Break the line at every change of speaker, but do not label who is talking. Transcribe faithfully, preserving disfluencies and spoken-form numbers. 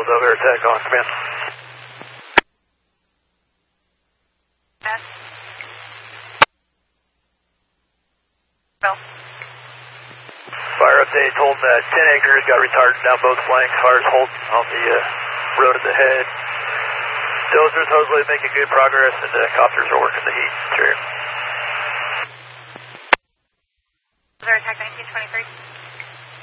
over attack on command.
Yes. Bill.
Fire update, Holden at ten acres, got retarded down both flanks. Fire's Holden on the uh, road at the head. Dozers hopefully making good progress, and the copters are working the heat. Sure.
Is there attack nineteen twenty-three?